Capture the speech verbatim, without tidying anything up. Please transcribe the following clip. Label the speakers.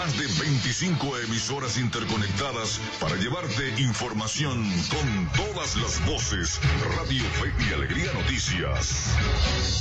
Speaker 1: más de veinticinco emisoras interconectadas para llevarte información con todas las voces. Radio Fe y Alegría Noticias.